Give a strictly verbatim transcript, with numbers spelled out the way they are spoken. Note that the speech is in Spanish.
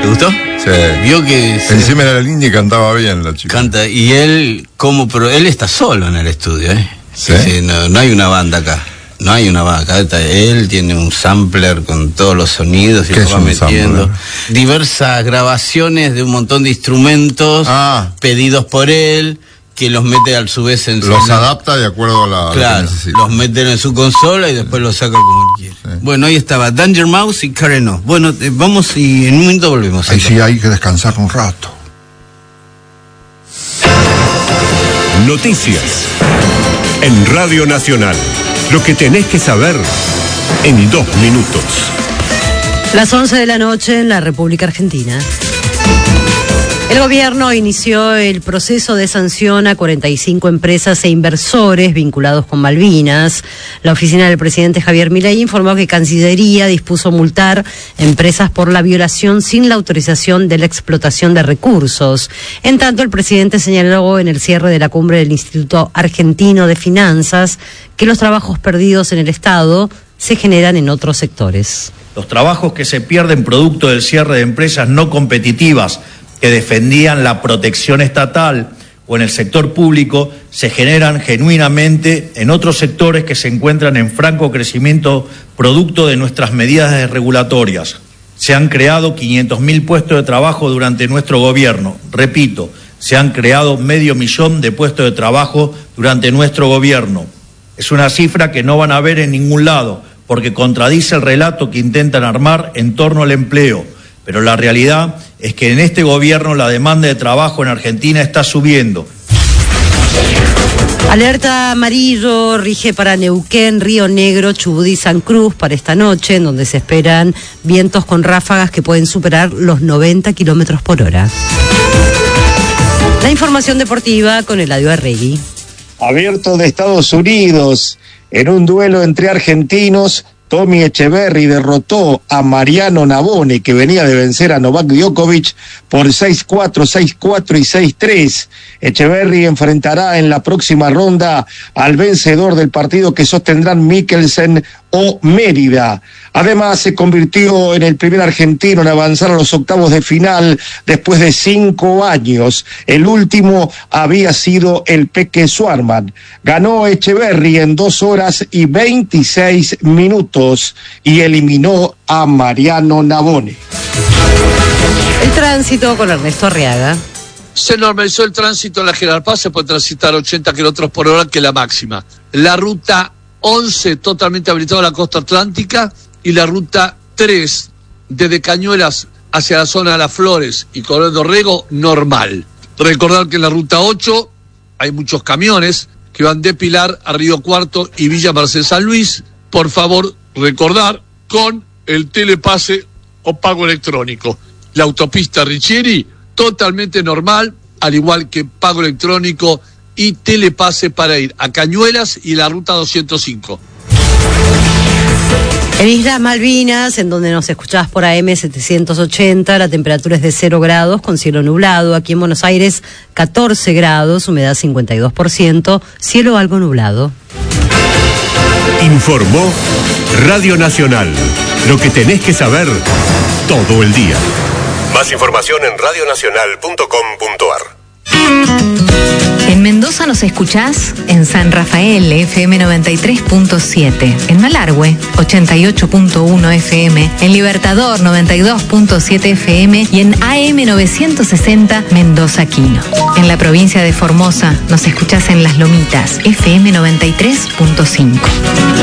¿Te gustó? Sí. Vio que se... Encima era la línea y cantaba bien la chica. Canta, y él, como, pero él está solo en el estudio, ¿eh? ¿Sí? Sí, no, no hay una banda acá. No hay una banda acá. Está, él tiene un sampler con todos los sonidos y ¿Qué lo es va un metiendo. sampler? Diversas grabaciones de un montón de instrumentos Ah. pedidos por él, que los mete a su vez en su... Los adapta de acuerdo a la... Claro, a lo que necesita. los meten en su consola y después los saca como él quiere. Sí. Bueno, ahí estaba Danger Mouse y Karen O. Bueno, eh, vamos y en un momento volvemos. Ahí sí hay que descansar un rato. Noticias en Radio Nacional. Lo que tenés que saber en dos minutos. Las once de la noche en la República Argentina. El gobierno inició el proceso de sanción a cuarenta y cinco empresas e inversores vinculados con Malvinas. La oficina del presidente Javier Milei informó que Cancillería dispuso multar empresas por la violación sin la autorización de la explotación de recursos. En tanto, el presidente señaló en el cierre de la cumbre del Instituto Argentino de Finanzas que los trabajos perdidos en el Estado se generan en otros sectores. Los trabajos que se pierden producto del cierre de empresas no competitivas que defendían la protección estatal o en el sector público se generan genuinamente en otros sectores que se encuentran en franco crecimiento producto de nuestras medidas regulatorias. Se han creado quinientos mil puestos de trabajo durante nuestro gobierno. Repito, se han creado medio millón de puestos de trabajo durante nuestro gobierno. Es una cifra que no van a ver en ningún lado, porque contradice el relato que intentan armar en torno al empleo. Pero la realidad es que en este gobierno la demanda de trabajo en Argentina está subiendo. Alerta amarillo rige para Neuquén, Río Negro, Chubut y San Cruz para esta noche, en donde se esperan vientos con ráfagas que pueden superar los noventa kilómetros por hora. La información deportiva con Eladio Arregui. Abierto de Estados Unidos, en un duelo entre argentinos, Tommy Echeverry derrotó a Mariano Navone, que venía de vencer a Novak Djokovic por seis cuatro, seis cuatro y seis tres. Echeverry enfrentará en la próxima ronda al vencedor del partido que sostendrán Mikkelsen o Mérida. Además, se convirtió en el primer argentino en avanzar a los octavos de final después de cinco años. El último había sido el Peque Swarman. Ganó Echeverry en dos horas y veintiséis minutos y eliminó a Mariano Navone. El tránsito con Ernesto Arriaga. Se normalizó el tránsito en la General Paz, se puede transitar ochenta kilómetros por hora, que es la máxima. La ruta once totalmente habilitada a la costa atlántica y la ruta tres desde Cañuelas hacia la zona de Las Flores y Coronel Dorrego normal. Recordar que en la ruta ocho hay muchos camiones que van de Pilar a Río Cuarto y Villa Merced San Luis. Por favor, recordar con el telepase o pago electrónico. La autopista Richieri totalmente normal, al igual que pago electrónico y telepase para ir a Cañuelas y la ruta doscientos cinco. En Islas Malvinas, en donde nos escuchás por A M setecientos ochenta, la temperatura es de cero grados con cielo nublado. Aquí en Buenos Aires, catorce grados, humedad cincuenta y dos por ciento, cielo algo nublado. Informó Radio Nacional. Lo que tenés que saber todo el día. Más información en radio nacional punto com punto a r. En Mendoza nos escuchás en San Rafael, F M noventa y tres punto siete, en Malargüe, ochenta y ocho punto uno F M, en Libertador, noventa y dos punto siete F M y en A M novecientos sesenta Mendoza Quino. En la provincia de Formosa nos escuchás en Las Lomitas, F M noventa y tres punto cinco.